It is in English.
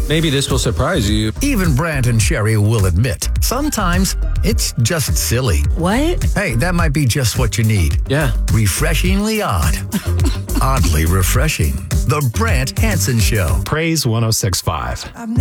Maybe this will surprise you. Even Brant and Sherry will admit, sometimes it's just silly. What? Hey, that might be just what you need. Yeah. Refreshingly odd. Oddly refreshing. The Brant Hansen Show. Praise 106.5.